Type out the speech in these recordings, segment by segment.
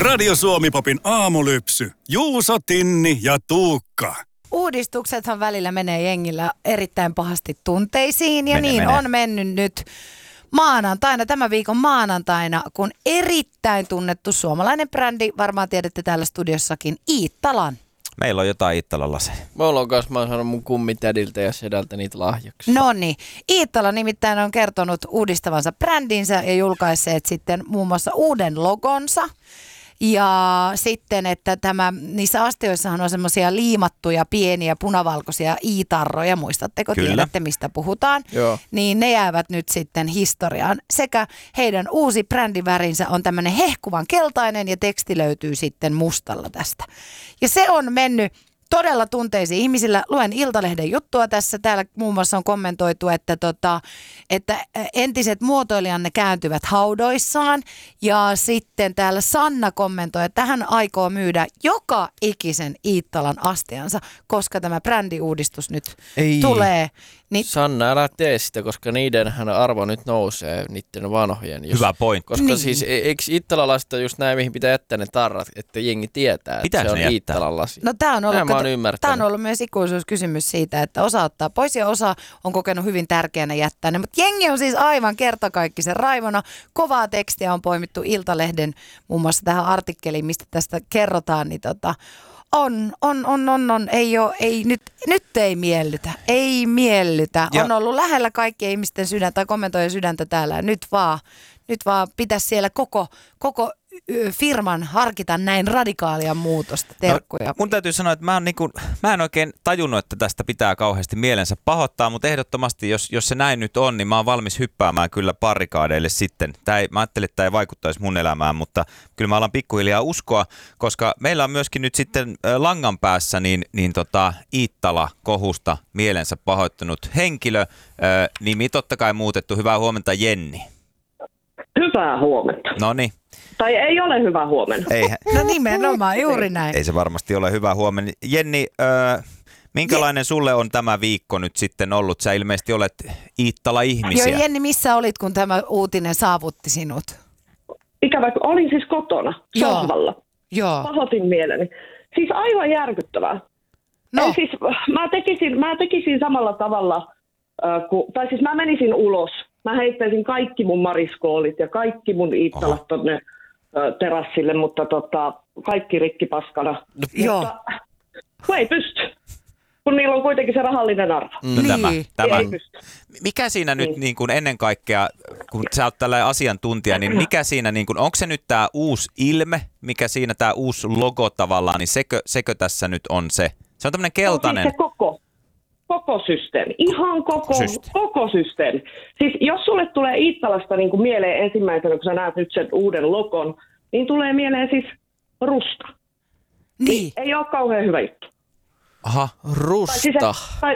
Radio Suomi-popin aamulypsy. Juuso, Tinni ja Tuukka. Uudistuksethan välillä menee jengillä erittäin pahasti tunteisiin ja Menee. on mennyt nyt maanantaina, tämän viikon maanantaina, kun erittäin tunnettu suomalainen brändi, varmaan tiedätte täällä studiossakin, Iittalan. Meillä on jotain Iittalalla se. Mulla on kanssa, mä oon saanut mun kummitädiltä ja sedältä niitä lahjaksi. Noniin, Iittala nimittäin on kertonut uudistavansa brändinsä ja julkaisseet sitten muun muassa uuden logonsa. Ja sitten, että niissä astioissahan on semmoisia liimattuja pieniä punavalkoisia iitarroja, muistatteko, Kyllä. tiedätte mistä puhutaan, Joo. niin ne jäävät nyt sitten historiaan. Sekä heidän uusi brändivärinsä on tämmöinen hehkuvan keltainen ja teksti löytyy sitten mustalla tästä. Ja se on mennyt todella tunteisiin ihmisillä. Luen Iltalehden juttua tässä. Täällä muun muassa on kommentoitu, että entiset muotoilijanne kääntyvät haudoissaan. Ja sitten täällä Sanna kommentoi, että hän aikoo myydä joka ikisen Iittalan astiansa, koska tämä brändiuudistus nyt tulee. Niin, Sanna, älä tee sitä, koska niidenhän arvo nyt nousee niiden vanhojen. Hyvä pointti. Koska Niin. siis eikö Iittalalaista just näin, mihin pitää jättää ne tarrat, että jengi tietää, että Pitääkö se on ne jättää? Iittalan lasi. no tämä on ollut, Mä oon ymmärtänyt. ollut myös ikuisuuskysymys siitä, että osa ottaa pois ja osa on kokenut hyvin tärkeänä jättää ne. Mutta jengi on siis aivan kertakaikkisen raivona. Kovaa tekstiä on poimittu Iltalehden muun muassa tähän artikkeliin, mistä tästä kerrotaan, niin nyt ei miellytä. Ei miellytä. Ja On ollut lähellä kaikkien ihmisten sydäntä tai kommentoijien sydäntä täällä. Nyt vaan pitäisi siellä koko firman harkita näin radikaalia muutosta. Terkkuja. No, mun täytyy sanoa, että mä en oikein tajunnut, että tästä pitää kauheasti mielensä pahoittaa, mutta ehdottomasti, jos se näin nyt on, niin mä oon valmis hyppäämään kyllä barrikaadeille sitten. Mä ajattelin, että tämä ei vaikuttaisi mun elämään, mutta kyllä mä alan pikkuhiljaa uskoa, koska meillä on myöskin nyt sitten langan päässä Iittala-kohusta mielensä pahoittanut henkilö, nimi totta kai muutettu. Hyvää huomenta, Jenni. Hyvää huomenta. Noniin. Tai ei ole hyvää huomenta. No nimenomaan, juuri näin. Ei se varmasti ole hyvä huomenna. Jenni, minkälainen sulle on tämä viikko nyt sitten ollut? Sä ilmeisesti olet Iittala-ihmisiä. Joo, Jenni, missä olit, kun tämä uutinen saavutti sinut? Ikävä, olin siis kotona, sohvalla. Joo. Pahoitin mieleni. Siis aivan järkyttävää. No. Siis, mä tekisin samalla tavalla, tai siis mä menisin ulos. Mä heittäisin kaikki mun mariskoolit ja kaikki mun Iittalat tonne terassille, mutta kaikki rikki paskana. Joo. Mutta kun ei pysty, kun niillä on kuitenkin se rahallinen arvo. No Niin. tämä. Ei pysty. Mikä siinä nyt niin kuin ennen kaikkea, kun sä oot tällainen asiantuntija, niin mikä siinä, niin kuin, onko se nyt tämä uusi ilme, mikä siinä tämä uusi logo tavallaan, niin sekö tässä nyt on se? Se on tämmöinen keltainen. No, siis se koko systeemi. Ihan koko systeemi. Siis jos sulle tulee Iittalasta niin kuin mieleen ensimmäisenä, kun sä näet nyt sen uuden logon, niin tulee mieleen siis rusta. Niin. Ei ole kauhean hyvä juttu. Aha. Rusta.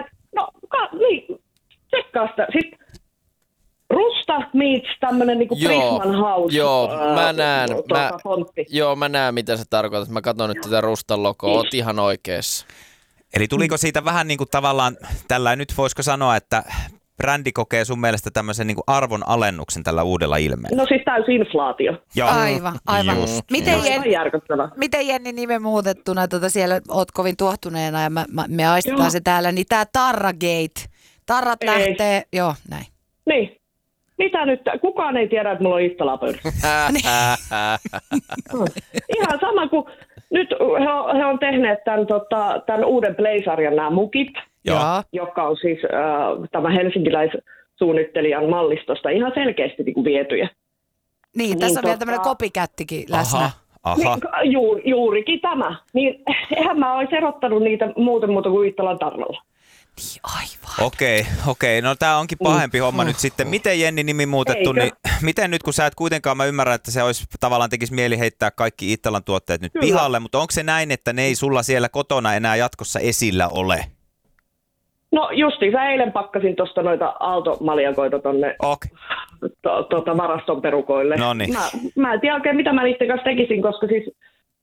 Niin, tsekkaa sitä. Sitten rusta meets tämmönen niinku Prisman House. Joo, mä näen. Fontti. Joo, mä näen mitä sä tarkoitat. Mä katson nyt tätä Rustan logoa. Oot ihan oikeassa. Eli tuliko siitä vähän niin kuin tavallaan, tällä nyt voisiko sanoa, että brändi kokee sun mielestä tämmöisen niin kuin arvon alennuksen tällä uudella ilmeellä? No siis täysi inflaatio. Joo. Aivan. Aivan järkyttävää. Miten Jenni nimen muutettuna, siellä oot kovin tuohtuneena ja me aistetaan se täällä, niin tää Tarragate, tarrat lähtee, joo näin. Niin. Mitä nyt? Kukaan ei tiedä, että mulla on Iittala pöydässä. Ihan sama kuin nyt he on tehneet tämän uuden Play-sarjan nämä mukit, Joo. joka on siis tämä helsinkiläissuunnittelijan mallistosta ihan selkeästi niin kuin vietyjä. Niin, tässä on vielä tämmöinen copycattikin läsnä. Aha. Niin, juurikin tämä. Niin, eihän mä olisi erottanut niitä muuten kuin Iittalan tarralla. Niin, aivan. Okei. No tää onkin pahempi homma nyt sitten. Miten Jenni nimi muutettu, Eikö? niin miten nyt kun sä et kuitenkaan, mä ymmärrän, että se olisi tavallaan tekisi mieli heittää kaikki Iittalan tuotteet nyt Kyllä. pihalle, mutta onko se näin, että ne ei sulla siellä kotona enää jatkossa esillä ole? No justiinsa eilen pakkasin tuosta noita aaltomaljakoita tonne Okay. varaston perukoille. Noniin. Mä en tiedä oikein, mitä mä niiden kanssa tekisin, koska siis